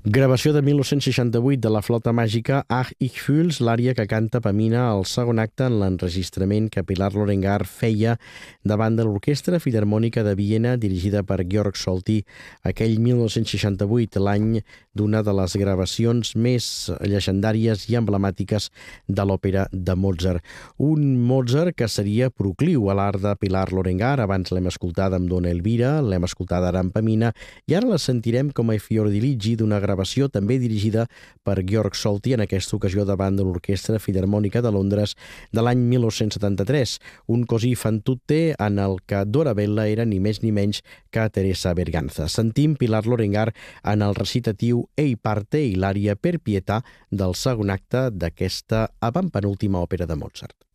Gravació de 1968 de la flauta màgica Ach, ich fühl's, l'ària que canta Pamina al segon acte en l'enregistrament que Pilar Lorengar feia davant de l'Orquestra Filharmònica de Viena dirigida per Georg Solti aquell 1968, l'any d'una de les gravacions més llegendàries i emblemàtiques de l'òpera de Mozart. Un Mozart que seria procliu a l'art de Pilar Lorengar. Abans l'hem escoltada amb Dona Elvira, l'hem escoltada ara amb Pamina i ara la sentirem com a Fiordiligi d'una gravació també dirigida per Georg Solti, en aquesta ocasió davant de l'Orquestra Filharmònica de Londres de l'any 1973, un così fan tutte en el que Dorabella era ni més ni menys que Teresa Berganza. Sentim Pilar Lorengar en el recitatiu Ei parte i l'ària Per pietà del segon acte d'aquesta avantpenúltima òpera de Mozart.